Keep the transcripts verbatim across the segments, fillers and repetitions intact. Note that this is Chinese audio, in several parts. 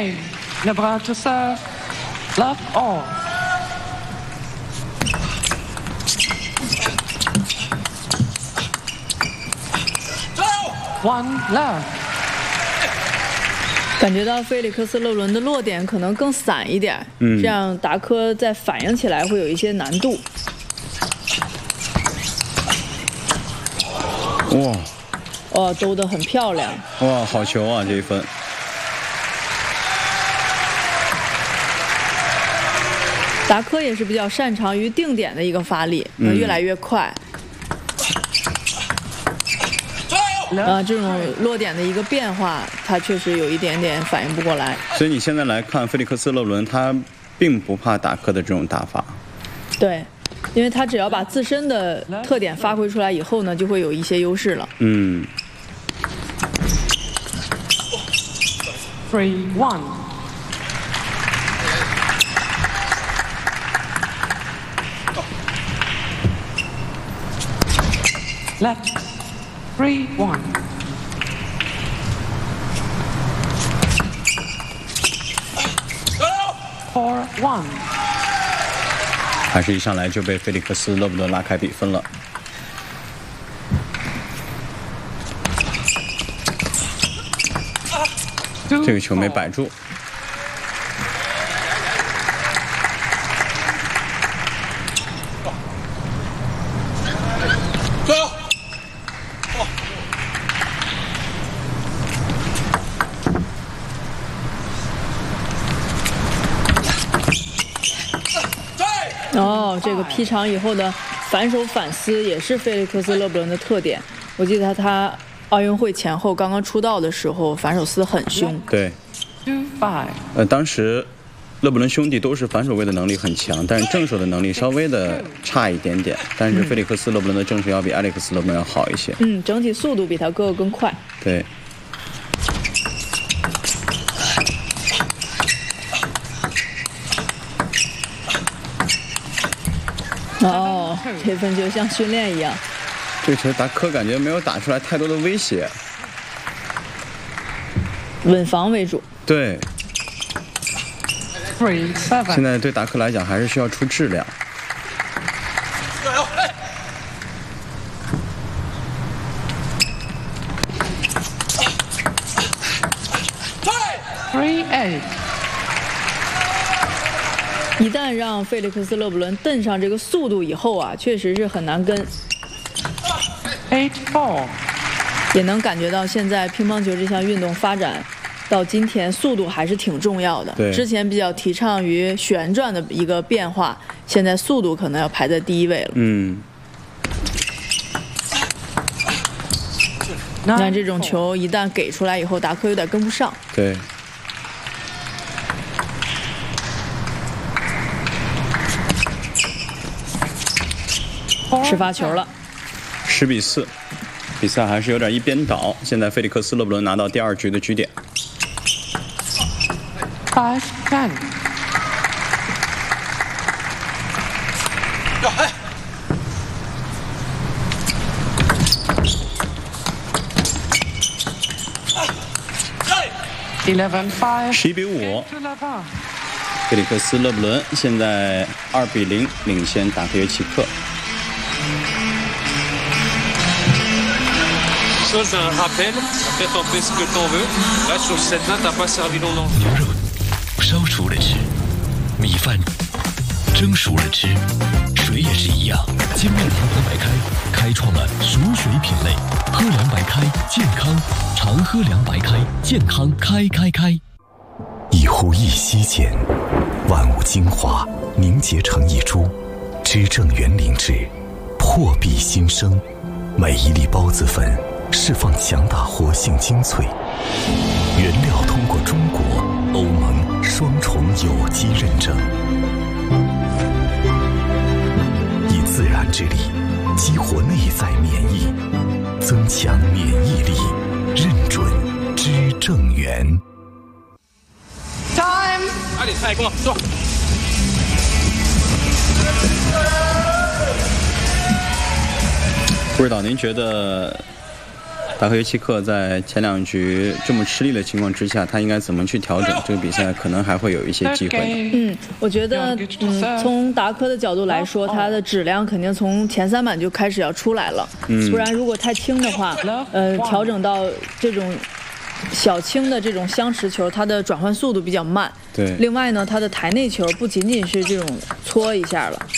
game. Lebrun to serve. Love all. One love. 感觉到菲利克斯·勒伦的落点可能更散一点，嗯，这样达科在反应起来会有一些难度。 哇， 哦，兜得很漂亮。 哇，好球啊！这一分。 达科也是比较擅长于定点的一个发力，嗯、越来越快。啊，这种落点的一个变化，他确实有一点点反应不过来。 所以你现在来看，菲利克斯·勒伦他并不怕达科的这种打法。 对，因为他只要把自身的特点发挥出来以后呢，就会有一些优势了。 嗯。 Three one. Left. Three one. Four one. 还是一上来就被菲利克斯·勒布伦拉开比分了。这个球没摆住。 哦，这个劈长以后的反手反撕也是菲利克斯·勒布伦的特点。我记得他他奥运会前后刚刚出道的时候，反手撕很凶。 对。呃，当时勒布伦兄弟都是反手位的能力很强，但是正手的能力稍微的差一点点。但是菲利克斯·勒布伦的正手要比艾利克斯·勒布伦要好一些。 嗯，整体速度比他哥哥更快。 对。 哦，这分就像训练一样。 这球达科感觉没有打出来太多的威胁， 稳防为主。 对。现在对达科来讲还是需要出质量。 Three eight. 一旦让菲利克斯·勒布伦蹬上这个速度以后啊，确实是很难跟。 Eight four. 也能感觉到现在乒乓球这项运动发展到今天，速度还是挺重要的。 对。 之前比较提倡于旋转的一个变化，现在速度可能要排在第一位了。 嗯。 那这种球一旦给出来以后，达科有点跟不上。 对。 是发球了， 十比四，比赛还是有点一边倒。现在菲利克斯·勒布伦拿到第二局的局点。 Five ten. Eleven five. 十一比五。菲利克斯·勒布伦现在二比零领先达科约奇克。 Sol, j'ai un rappel. Après, t'en fais ce que t'en veux. Là, sur cette main, t'as pas servi longtemps. 牛肉烧熟了吃，米饭蒸熟了吃，水也是一样。精酿糖喝白开，开创了熟水品类。喝凉白开，健康。常喝凉白开，健康开开开。 一呼一吸间，万物精华凝结成一株，知正园灵芝，破壁新生。每一粒孢子粉释放强大活性精粹，原料通过中国、欧盟双重有机认证，以自然之力激活内在免疫，增强免疫力，认准知正园。 Time. Allez, allez, go, toi. 不知道您觉得达科耶契克在前两局这么吃力的情况之下，他应该怎么去调整？这个比赛可能还会有一些机会。 嗯，我觉得，嗯，从达科的角度来说，他的质量肯定从前三板就开始要出来了。嗯，不然如果太轻的话，呃，调整到这种小轻的这种相持球，它的转换速度比较慢。 对。 另外呢，它的台内球不仅仅是这种搓一下了。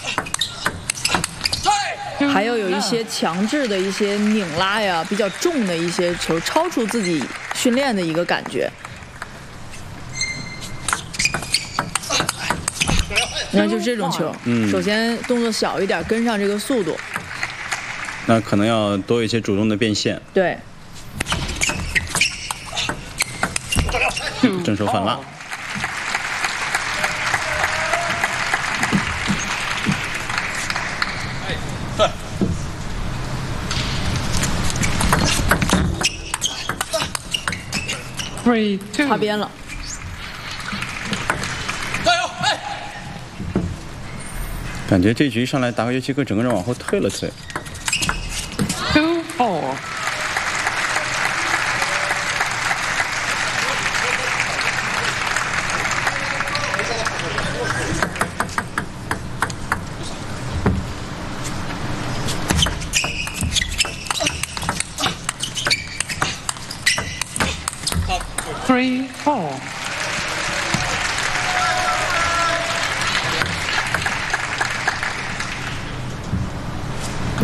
还要有一些强制的一些拧拉呀，比较重的一些球，超出自己训练的一个感觉。那就这种球，嗯，首先动作小一点，跟上这个速度。 那可能要多一些主动的变现。 对。 正手反拉。 擦边了， 加油！哎，感觉这局上来，达科耶契克整个人往后退了退。 Two four. Three, four.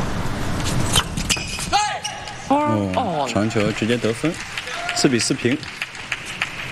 Oh, 哦，长球直接得分，四比四平。